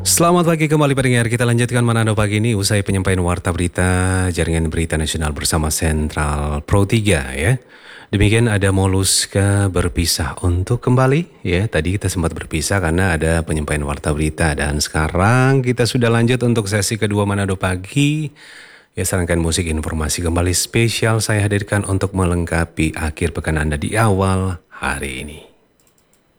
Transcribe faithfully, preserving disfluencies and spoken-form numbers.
Selamat pagi kembali pendengar, kita lanjutkan Manado pagi ini usai penyampaian warta berita Jaringan Berita Nasional bersama Sentral Pro tiga ya. Demikian ada Moluska berpisah untuk kembali ya. Tadi kita sempat berpisah karena ada penyampaian warta berita dan sekarang kita sudah lanjut untuk sesi kedua Manado pagi. Ya, serangkaian musik informasi kembali spesial saya hadirkan untuk melengkapi akhir pekan Anda di awal hari ini.